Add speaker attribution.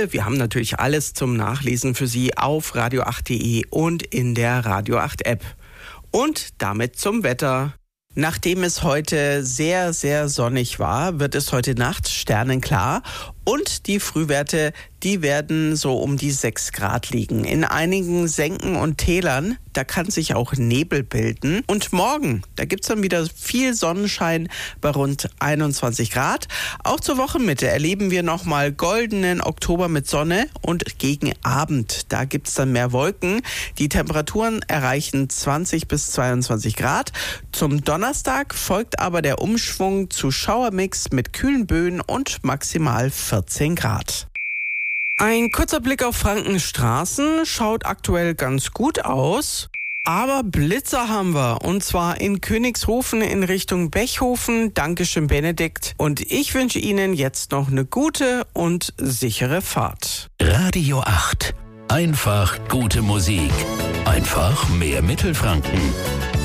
Speaker 1: Fall. Wir haben natürlich alles zum Nachlesen für Sie auf radio8.de und in der Radio 8 App. Und damit zum Wetter. Nachdem es heute sehr, sehr sonnig war, wird es heute Nacht sternenklar und die Frühwerte, die werden so um die 6 Grad liegen. In einigen Senken und Tälern, da kann sich auch Nebel bilden. Und morgen, da gibt's dann wieder viel Sonnenschein bei rund 21 Grad. Auch zur Wochenmitte erleben wir nochmal goldenen Oktober mit Sonne und gegen Abend, da gibt's dann mehr Wolken. Die Temperaturen erreichen 20 bis 22 Grad. Zum Donnerstag folgt aber der Umschwung zu Schauermix mit kühlen Böen und maximal 14 Grad. Ein kurzer Blick auf Frankenstraßen schaut aktuell ganz gut aus. Aber Blitzer haben wir, und zwar in Königshofen in Richtung Bechhofen. Dankeschön, Benedikt. Und ich wünsche Ihnen jetzt noch eine gute und sichere Fahrt.
Speaker 2: Radio 8. Einfach gute Musik. Einfach mehr Mittelfranken.